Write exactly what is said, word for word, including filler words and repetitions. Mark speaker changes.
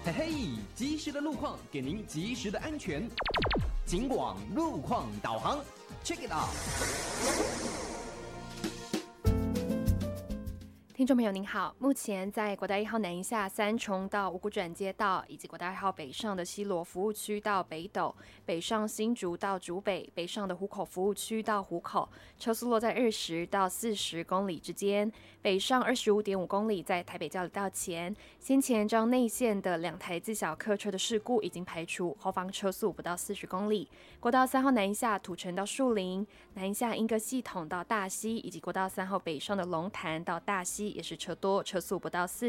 Speaker 1: 嘿嘿，及时的路况给您及时的安全。警广路况导航 ，check it out。
Speaker 2: 听众朋友您好，目前在国道一号南一下三重到五股转接道，以及国道二号北上的西螺服务区到北斗，北上新竹到竹北，北上的湖口服务区到湖口，车速落在二十到四十公里之间，北上二十五点五公里在台北交流道前。先前彰内线的两台自小客车的事故已经排除，后方车速不到四十公里。国道三号南一下土城到树林，南一下莺歌系统到大溪，以及国道三号北上的龙潭到大溪。也是车多，车速不到四